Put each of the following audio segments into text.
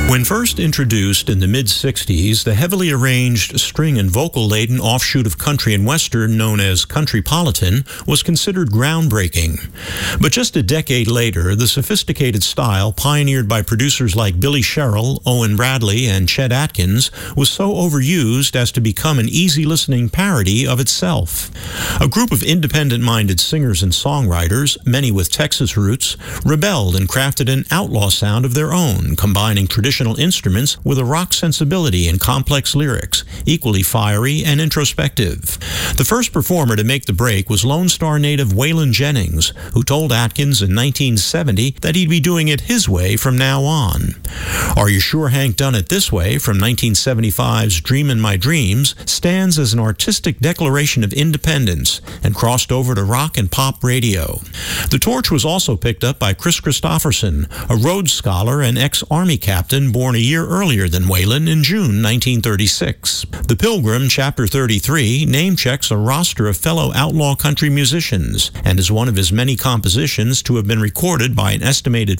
When first introduced in the mid-60s, the heavily arranged, string and vocal-laden offshoot of country and western known as countrypolitan was considered groundbreaking. But just a decade later, the sophisticated style pioneered by producers like Billy Sherrill, Owen Bradley, and Chet Atkins was so overused as to become an easy-listening parody of itself. A group of independent-minded singers and songwriters, many with Texas roots, rebelled and crafted an outlaw sound of their own, combining traditional instruments with a rock sensibility and complex lyrics, equally fiery and introspective. The first performer to make the break was Lone Star native Waylon Jennings, who told Atkins in 1970 that he'd be doing it his way from now on. Are You Sure Hank Done It This Way from 1975's Dreamin' My Dreams stands as an artistic declaration of independence and crossed over to rock and pop radio. The torch was also picked up by Chris Christopherson, a Rhodes Scholar and ex-Army captain born a year earlier than Waylon in June 1936. The Pilgrim, Chapter 33, name-checks a roster of fellow outlaw country musicians and is one of his many compositions to have been recorded by an estimated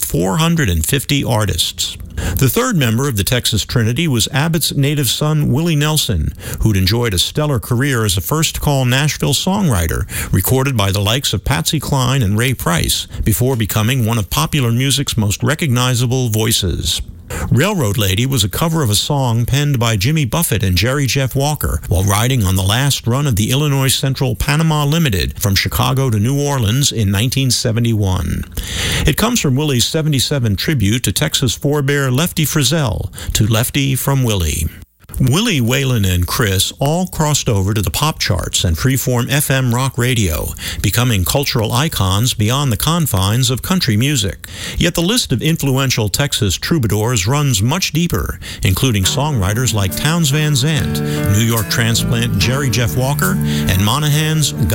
450 artists. The third member of the Texas Trinity was Abbott's native son, Willie Nelson, who'd enjoyed a stellar career as a first-call Nashville songwriter, recorded by the likes of Patsy Cline and Ray Price, before becoming one of popular music's most recognizable voices. Railroad Lady was a cover of a song penned by Jimmy Buffett and Jerry Jeff Walker while riding on the last run of the Illinois Central Panama Limited from Chicago to New Orleans in 1971. It comes from Willie's '77 tribute to Texas forebear Lefty Frizzell, to Lefty from Willie. Willie, Waylon, and Chris all crossed over to the pop charts and freeform FM rock radio, becoming cultural icons beyond the confines of country music. Yet the list of influential Texas troubadours runs much deeper, including songwriters like Townes Van Zandt, New York transplant Jerry Jeff Walker, and Monahan's